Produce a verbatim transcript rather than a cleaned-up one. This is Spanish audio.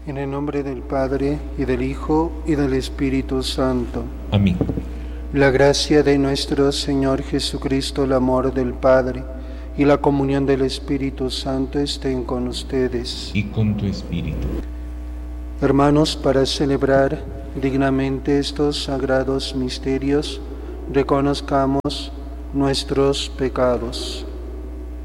En el nombre del Padre, y del Hijo, y del Espíritu Santo. Amén. La gracia de nuestro Señor Jesucristo, el amor del Padre, y la comunión del Espíritu Santo estén con ustedes. Y con tu espíritu. Hermanos, para celebrar dignamente estos sagrados misterios, reconozcamos nuestros pecados.